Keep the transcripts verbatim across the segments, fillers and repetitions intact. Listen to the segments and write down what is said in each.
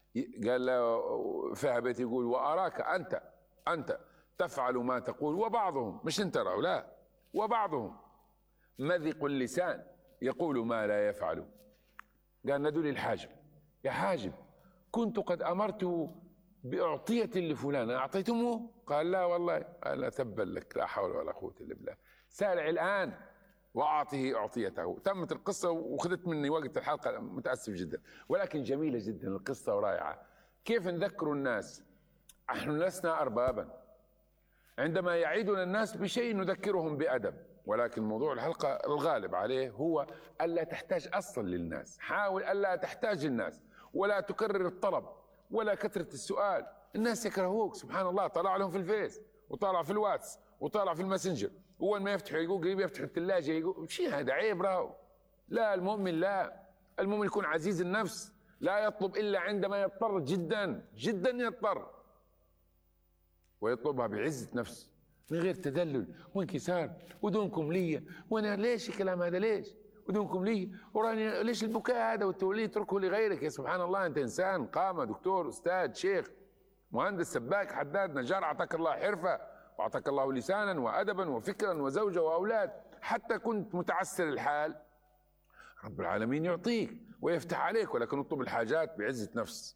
قال له فيها بيت يقول وأراك أنت أنت تفعل ما تقول وبعضهم، مش انت رأوا، لا، وبعضهم مذق اللسان يقول ما لا يفعل. قال نادوا لي الحاجب، يا حاجب كنت قد أمرته بأعطية لفلان أعطيتموه؟ قال لا والله. قال تبا لك، لا حول ولا قوة إلا بالله، سارع الآن وأعطه أعطيته. تمت القصة وخذت مني وقت الحلقة، متأسف جدا، ولكن جميلة جدا القصة ورائعة. كيف نذكر الناس؟ نحن لسنا أربابا، عندما يعيدنا الناس بشيء نذكرهم بأدب، ولكن موضوع الحلقة الغالب عليه هو ألا تحتاج أصلا للناس. حاول ألا تحتاج للناس، ولا تكرر الطلب ولا كثرة السؤال. الناس يكرهوك سبحان الله، طلع لهم في الفيس وطالع في الواتس وطالع في الماسنجر، اول ما يفتحوا يقول قريب يفتحوا الثلاجه يقول شيء، هذا عيب راهو. لا، المؤمن لا، المؤمن يكون عزيز النفس، لا يطلب الا عندما يضطر جدا جدا يضطر، ويطلبها بعزة نفس من غير تذلل وانكسار ودونكم لي، وانا ليش الكلام هذا؟ ليش ودونكم لي؟ وراني ليش البكاء هذا والتولي؟ اتركه لغيرك. يا سبحان الله، انت انسان قامه، دكتور، استاذ، شيخ، مهندس، سباك، حداد، نجار، اعطاك الله حرفه واعطاك الله لسانا وادبا وفكرا وزوجه واولاد، حتى كنت متعسر الحال رب العالمين يعطيك ويفتح عليك، ولكن اطلب الحاجات بعزة نفس.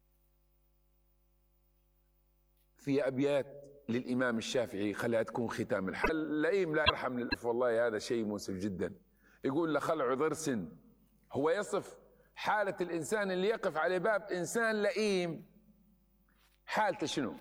في أبيات للإمام الشافعي خليها تكون ختام الحلقة. اللئيم لا يرحم للألف، والله هذا شيء مؤسف جدا. يقول لخلع ضرس، هو يصف حالة الإنسان اللي يقف على باب إنسان لئيم، حالته شنو؟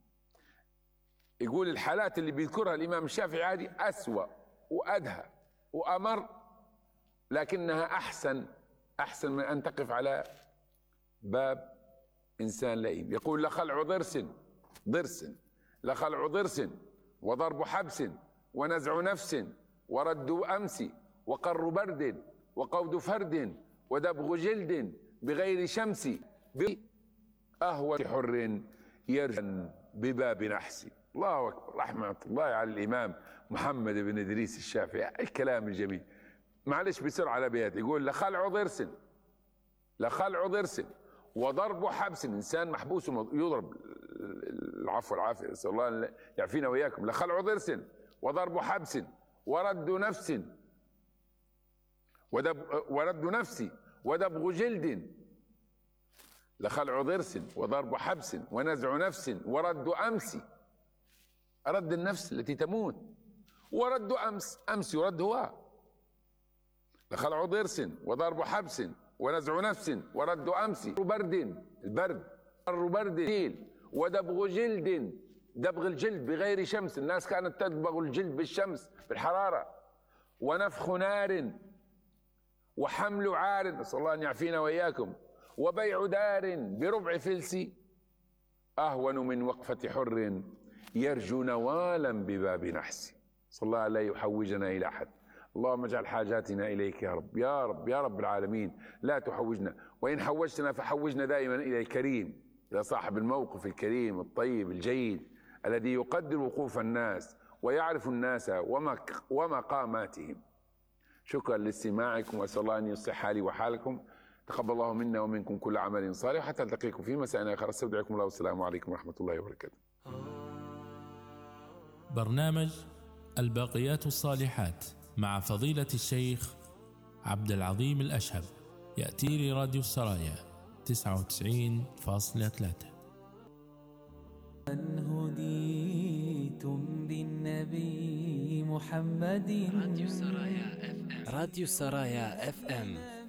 يقول الحالات اللي بيذكرها الإمام الشافعي هذه أسوأ وأدهى وأمر، لكنها أحسن أحسن من أن تقف على باب إنسان لئيم. يقول لخلع ضرس ضرس لخلع ضرس وضرب حبس ونزع نفس ورد أمس وقر برد وقود فرد ودبغ جلد بغير شمس بأهوى حر يرجى بباب نحس. الله أكبر، رحمة الله على الإمام محمد بن إدريس الشافعي، الكلام الجميل. معلش بسرعة على بيات. يقول لخلع ضرس لخلع ضرس وضرب حبس، انسان محبوس يضرب، العفو والعافيه، نسال الله ان يعافينا واياكم. لخلع ضرس وضرب حبس ورد نفس ودب ورد نفس ودبغ جلد. لخلع ضرس وضرب حبس ونزع نفس ورد امس، رد النفس التي تموت، ورد امس، امس يرد هو. لخلع ضرس وضرب حبس ونزع نفس ورد أمس برد، البرد، مر برد، ودبغ جلد، دبغ الجلد بغير شمس، الناس كانت تدبغ الجلد بالشمس بالحرارة، ونفخ نار وحمل عار، نسأل الله أن يعافينا وإياكم، وبيع دار بربع فلس أهون من وقفة حر يرجو نوالا بباب نحس. صلى الله لا يحوجنا إلى أحد. اللهم اجعل حاجاتنا إليك يا رب، يا رب يا رب العالمين، لا تحوجنا، وإن حوجتنا فحوجنا دائما إلى الكريم، إلى صاحب الموقف الكريم الطيب الجيد الذي يقدر وقوف الناس ويعرف الناس ومقاماتهم. شكرا لاستماعكم، وأسأل الله أن يصلح حالي وحالكم. تقبل الله منا ومنكم كل عمل صالح، حتى نلتقيكم في مساء آخر. استودعكم الله والسلام عليكم ورحمة الله وبركاته. برنامج الباقيات الصالحات مع فضيلة الشيخ عبد العظيم الأشهب يأتي لراديو السرايا تسعة وتسعين فاصلة ثلاثة. أن هديتم بالنبي محمد. راديو السرايا اف ام. راديو السرايا اف ام.